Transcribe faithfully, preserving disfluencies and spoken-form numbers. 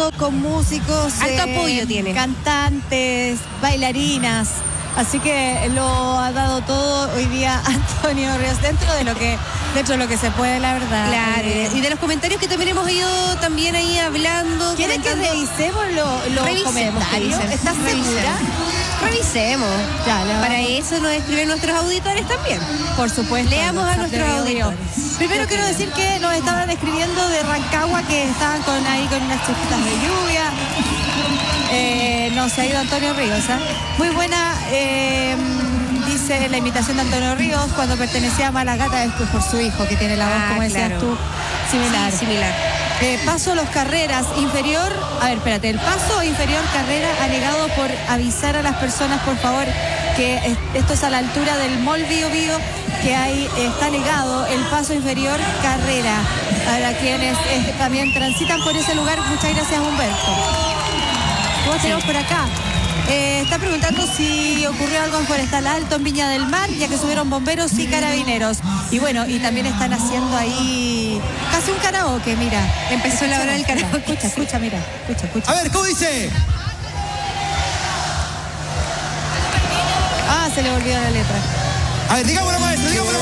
todo con músicos, alto eh, apoyo tiene, cantantes, bailarinas. Así que lo ha dado todo hoy día Antonio Ríos, dentro de lo que dentro de lo que se puede, la verdad. Claro, eh, y de los comentarios que también hemos ido también ahí hablando. ¿Quieren que revisemos los lo comentarios? ¿Estás segura? Revisemos. Ya, Para eso nos escriben nuestros auditores también. Por supuesto. Leamos a nuestros auditores. Primero quiero decir que nos estaban escribiendo de Rancagua, que estaban con ahí con unas chispitas de lluvia. Eh, no, se ha ido Antonio Ríos, ¿eh? Muy buena, eh, dice la imitación de Antonio Ríos cuando pertenecía a Malagata, es por su hijo, que tiene la voz, ah, como decías claro. tú, similar. Sí, similar. Eh, paso Los Carreras, inferior, a ver, espérate, el paso inferior Carrera ha negado por avisar a las personas, por favor, que esto es a la altura del Mall Bio Bio, que ahí está negado el paso inferior Carrera. Para quienes eh, también transitan por ese lugar, muchas gracias, Humberto. ¿Cómo tenemos sí. por acá? Eh, está preguntando si ocurrió algo en Forestal Alto, en Viña del Mar, ya que subieron bomberos y carabineros. Y bueno, y también están haciendo ahí casi un karaoke, mira. Empezó la hora del karaoke. Escucha, escucha, mira. Escucha, escucha. A ver, ¿cómo dice? Ah, se le olvidó la letra. A ver, digámoslo, maestro, digámoslo.